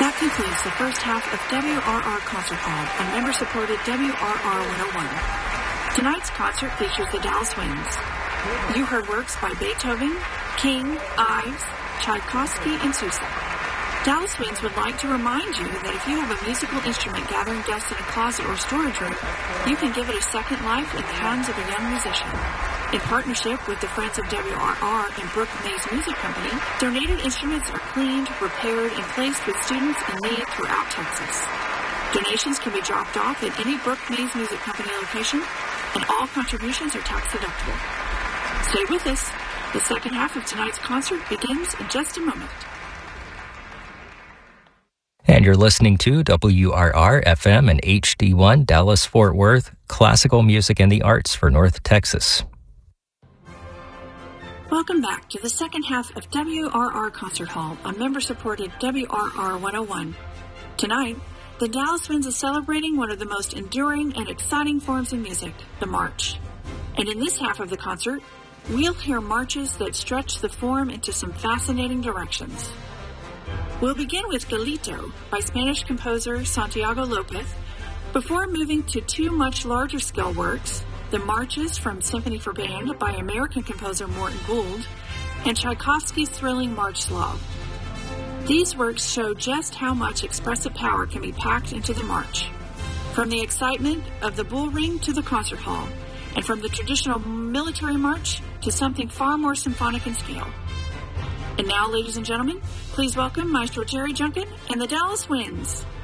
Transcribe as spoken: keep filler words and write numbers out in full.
That concludes the first half of W R R Concert Hall on member-supported W R R one oh one. Tonight's concert features the Dallas Winds. You heard works by Beethoven, King, Ives, Tchaikovsky, and Sousa. Dallas Winds would like to remind you that if you have a musical instrument gathering dust in a closet or storage room, you can give it a second life in the hands of a young musician. In partnership with the Friends of W R R and Brooke Mays Music Company, donated instruments are cleaned, repaired, and placed with students in need throughout Texas. Donations can be dropped off at any Brooke Mays Music Company location, and all contributions are tax deductible. Stay with us. The second half of tonight's concert begins in just a moment. And you're listening to W R R F M and H D one Dallas-Fort Worth, classical music and the arts for North Texas. Welcome back to the second half of W R R Concert Hall on member-supported W R R one oh one. Tonight, the Dallas Winds is celebrating one of the most enduring and exciting forms of music, the march. And in this half of the concert, we'll hear marches that stretch the form into some fascinating directions. We'll begin with Galito by Spanish composer Santiago Lopez, before moving to two much larger scale works, the marches from Symphony for Band by American composer Morton Gould, and Tchaikovsky's thrilling March Slav. These works show just how much expressive power can be packed into the march, from the excitement of the bull ring to the concert hall, and from the traditional military march to something far more symphonic in scale. And now, ladies and gentlemen, please welcome Maestro Jerry Junkin and the Dallas Winds.